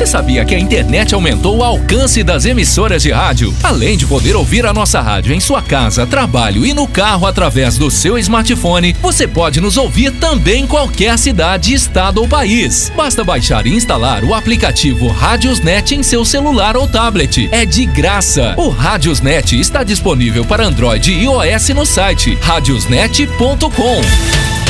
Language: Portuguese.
Você sabia que a internet aumentou o alcance das emissoras de rádio? Além de poder ouvir a nossa rádio em sua casa, trabalho e no carro através do seu smartphone, você pode nos ouvir também em qualquer cidade, estado ou país. Basta baixar e instalar o aplicativo Radiosnet em seu celular ou tablet. É de graça. O Radiosnet está disponível para Android e iOS no site radiosnet.com.